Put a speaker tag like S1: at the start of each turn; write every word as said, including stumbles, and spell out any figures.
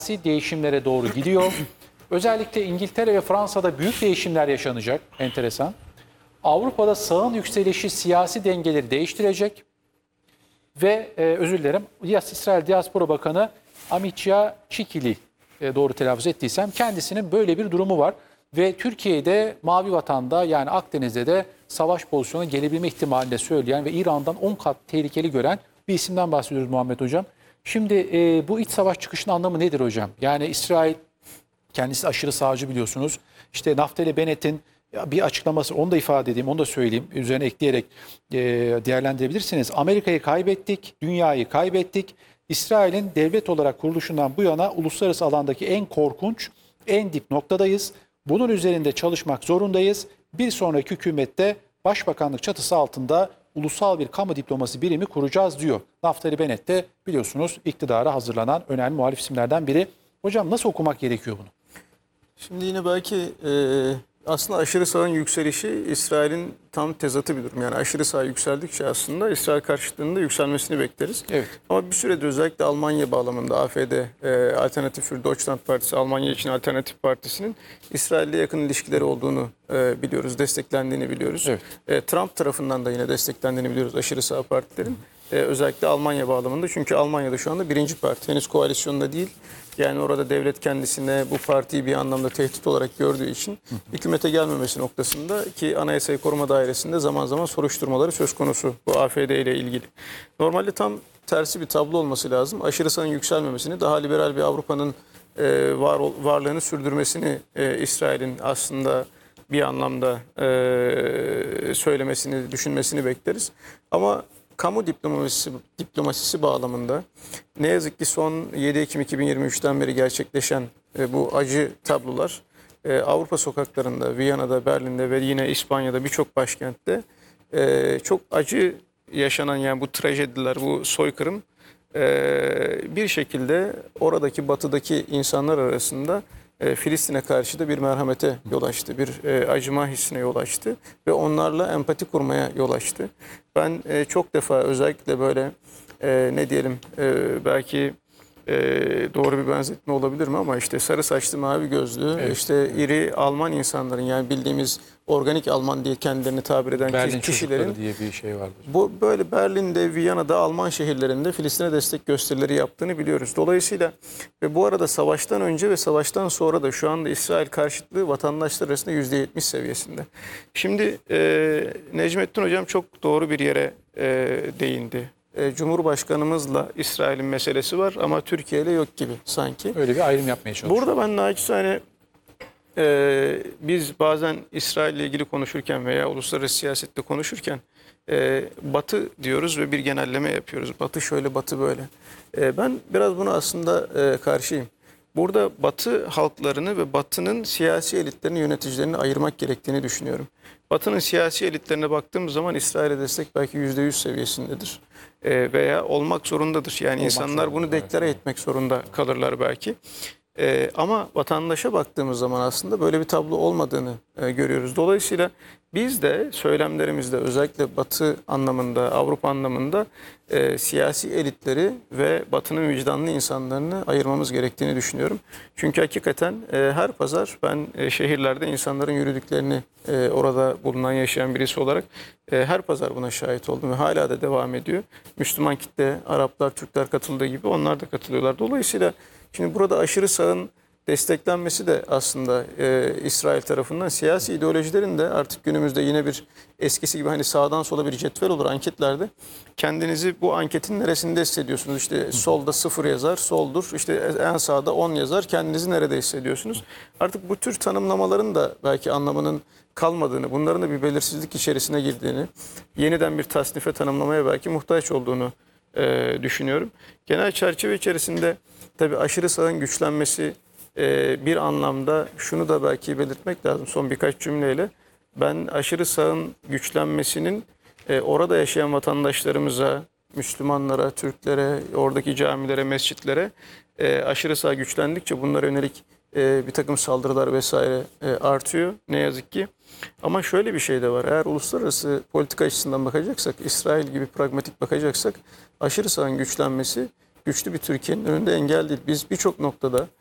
S1: değişimlere doğru gidiyor. Özellikle İngiltere ve Fransa'da büyük değişimler yaşanacak. Enteresan. Avrupa'da sağın yükselişi siyasi dengeleri değiştirecek. Ve e, özür dilerim, İsrail Diaspora Bakanı Amitya Çikili, e, doğru telaffuz ettiysem, kendisinin böyle bir durumu var. Ve Türkiye'de Mavi Vatan'da, yani Akdeniz'de de savaş pozisyonuna gelebilme ihtimalini de söyleyen ve İran'dan on kat tehlikeli gören bir isimden bahsediyoruz Muhammed Hocam. Şimdi e, bu iç savaş çıkışının anlamı nedir hocam? Yani İsrail kendisi aşırı sağcı, biliyorsunuz. İşte Naftali Bennett'in bir açıklaması, onu da ifade edeyim, onu da söyleyeyim. Üzerine ekleyerek e, değerlendirebilirsiniz. Amerika'yı kaybettik, dünyayı kaybettik. İsrail'in devlet olarak kuruluşundan bu yana uluslararası alandaki en korkunç, en dip noktadayız. Bunun üzerinde çalışmak zorundayız. Bir sonraki hükümette başbakanlık çatısı altında ulusal bir kamu diplomasi birimi kuracağız diyor. Naftali Bennett de biliyorsunuz iktidara hazırlanan önemli muhalif isimlerden biri. Hocam nasıl okumak gerekiyor bunu?
S2: Şimdi yine belki e, aslında aşırı sağın yükselişi İsrail'in tam tezatı bir durum. Yani aşırı sağ yükseldikçe aslında İsrail karşıtlığında yükselmesini bekleriz.
S1: Evet.
S2: Ama bir süredir özellikle Almanya bağlamında A F D, e, Alternatif für Deutschland Partisi, Almanya için Alternatif Partisi'nin İsrail'le yakın ilişkileri olduğunu e, biliyoruz, desteklendiğini biliyoruz.
S1: Evet.
S2: E, Trump tarafından da yine desteklendiğini biliyoruz aşırı sağ partilerin. E, özellikle Almanya bağlamında, çünkü Almanya'da şu anda birinci parti, henüz koalisyonda değil. Yani orada devlet kendisine bu partiyi bir anlamda tehdit olarak gördüğü için hükümete gelmemesi noktasında, ki Anayasayı Koruma Dairesi'nde zaman zaman soruşturmaları söz konusu bu A F D ile ilgili. Normalde tam tersi bir tablo olması lazım. Aşırı sağın yükselmemesini, daha liberal bir Avrupa'nın e, var, varlığını sürdürmesini e, İsrail'in aslında bir anlamda e, söylemesini, düşünmesini bekleriz. Ama kamu diplomasisi, diplomasisi bağlamında ne yazık ki son yedi Ekim iki bin yirmi üç'ten beri gerçekleşen e, bu acı tablolar e, Avrupa sokaklarında, Viyana'da, Berlin'de ve yine İspanya'da birçok başkentte e, çok acı yaşanan, yani bu trajediler, bu soykırım e, bir şekilde oradaki batıdaki insanlar arasında E, Filistin'e karşı da bir merhamete yol açtı, bir e, acıma hissine yol açtı ve onlarla empati kurmaya yol açtı. Ben e, çok defa özellikle böyle e, ne diyelim e, belki e, doğru bir benzetme olabilir mi, ama işte sarı saçlı, mavi gözlü,
S1: Evet.
S2: işte iri Alman insanların, yani bildiğimiz organik Alman diye kendilerini tabir eden
S1: Berlin
S2: kişilerin
S1: çocukları diye bir şey vardır.
S2: bu böyle Berlin'de, Viyana'da, Alman şehirlerinde Filistin'e destek gösterileri yaptığını biliyoruz. Dolayısıyla ve bu arada savaştan önce ve savaştan sonra da şu anda İsrail karşıtlığı vatandaşlar arasında yüzde yetmiş seviyesinde. Şimdi e, Necmettin Hocam çok doğru bir yere e, değindi. E, Cumhurbaşkanımızla İsrail'in meselesi var ama Türkiye ile yok gibi sanki.
S1: Öyle bir ayrım yapmaya çalışıyor.
S2: Burada ben naçizane Ee, biz bazen İsrail ile ilgili konuşurken veya uluslararası siyasette konuşurken e, Batı diyoruz ve bir genelleme yapıyoruz. Batı şöyle, Batı böyle. E, ben biraz buna aslında e, karşıyım. Burada Batı halklarını ve Batı'nın siyasi elitlerini, yöneticilerini ayırmak gerektiğini düşünüyorum. Batı'nın siyasi elitlerine baktığımız zaman İsrail'e destek belki yüzde yüz seviyesindedir. E, veya olmak zorundadır. Yani
S1: Olmak
S2: insanlar
S1: zorunda,
S2: bunu deklare
S1: evet.
S2: etmek zorunda kalırlar belki. Ee, ama vatandaşa baktığımız zaman aslında böyle bir tablo olmadığını e, görüyoruz. Dolayısıyla biz de söylemlerimizde, özellikle Batı anlamında, Avrupa anlamında e, siyasi elitleri ve Batı'nın vicdanlı insanlarını ayırmamız gerektiğini düşünüyorum. Çünkü hakikaten e, her pazar ben e, şehirlerde insanların yürüdüklerini, e, orada bulunan, yaşayan birisi olarak e, her pazar buna şahit oldum ve hala da devam ediyor. Müslüman kitle, Araplar, Türkler katıldığı gibi onlar da katılıyorlar. Dolayısıyla şimdi burada aşırı sağın desteklenmesi de aslında e, İsrail tarafından, siyasi ideolojilerin de artık günümüzde yine bir eskisi gibi hani sağdan sola bir cetvel olur anketlerde. Kendinizi bu anketin neresinde hissediyorsunuz? İşte solda sıfır yazar, soldur. İşte en sağda on yazar. Kendinizi nerede hissediyorsunuz? Artık bu tür tanımlamaların da belki anlamının kalmadığını, bunların da bir belirsizlik içerisine girdiğini, yeniden bir tasnife, tanımlamaya belki muhtaç olduğunu e, düşünüyorum. Genel çerçeve içerisinde tabii aşırı sağın güçlenmesi e, bir anlamda şunu da belki belirtmek lazım son birkaç cümleyle. Ben aşırı sağın güçlenmesinin e, orada yaşayan vatandaşlarımıza, Müslümanlara, Türklere, oradaki camilere, mescitlere e, aşırı sağ güçlendikçe bunlara yönelik e, bir takım saldırılar vesaire e, artıyor ne yazık ki. Ama şöyle bir şey de var. Eğer uluslararası politika açısından bakacaksak, İsrail gibi pragmatik bakacaksak, aşırı sağın güçlenmesi güçlü bir Türkiye'nin önünde engel değil. Biz birçok noktada